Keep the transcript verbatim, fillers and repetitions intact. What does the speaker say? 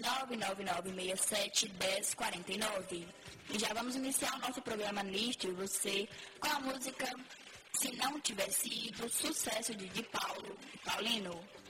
nove nove nove seis sete um zero quatro nove. E já vamos iniciar o nosso programa Nisto e Você com a música Se Não Tivesse Ido, sucesso de Di Paulo e Paulino.